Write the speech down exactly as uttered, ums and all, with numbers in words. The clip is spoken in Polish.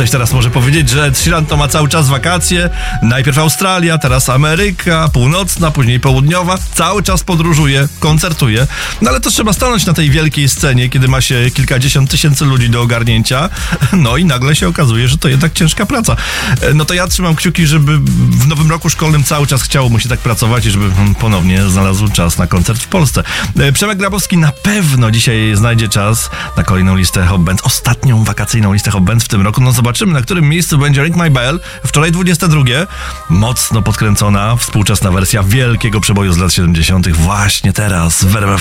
Ktoś teraz może powiedzieć, że Ed Sheeran to ma cały czas wakacje. Najpierw Australia, teraz Ameryka Północna, później Południowa. Cały czas podróżuje, koncertuje. No ale to trzeba stanąć na tej wielkiej scenie, kiedy ma się kilkadziesiąt tysięcy ludzi do ogarnięcia. No i nagle się okazuje, że to jednak ciężka praca. No to ja trzymam kciuki, żeby w nowym roku szkolnym cały czas chciało mu się tak pracować i żeby ponownie znalazł czas na koncert w Polsce. Przemek Grabowski na pewno dzisiaj znajdzie czas na kolejną listę Hot Bands, ostatnią wakacyjną listę Hot Bands w tym roku. No zobaczymy, na którym miejscu będzie Ring My Bell. Wczoraj dwudzieste drugie. Mocno podkręcona, współczesna wersja wielkiego przeboju z lat siedemdziesiątych. Właśnie teraz w R M F